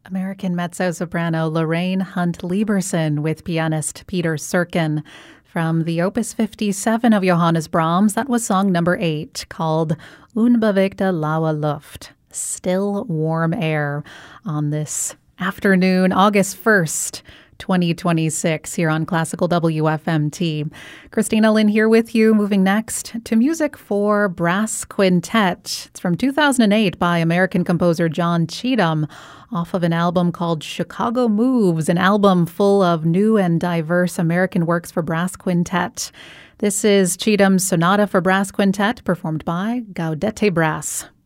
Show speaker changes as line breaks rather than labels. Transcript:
American mezzo-soprano Lorraine Hunt Lieberson with pianist Peter Serkin. From the Opus 57 of Johannes Brahms, that was song number 8, called Unbewegte laue Luft, Still Warm Air, on this afternoon, August 1st, 2026, here on Classical WFMT. Christina Lynn here with you, moving next to music for brass quintet. It's from 2008 by American composer John Cheatham, off of an album called Chicago Moves, an album full of new and diverse American works for brass quintet. This is Cheatham's Sonata for Brass Quintet, performed by Gaudete Brass.